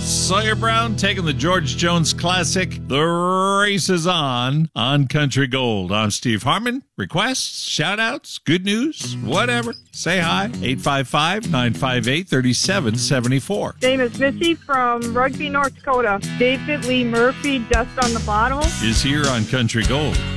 Sawyer Brown taking the George Jones classic, The Race Is On Country Gold. I'm Steve Harmon. Requests, shout-outs, good news, whatever. Say hi, 855-958-3774. Name is Missy from Rugby, North Dakota. David Lee Murphy, Dust on the Bottle. Is here on Country Gold.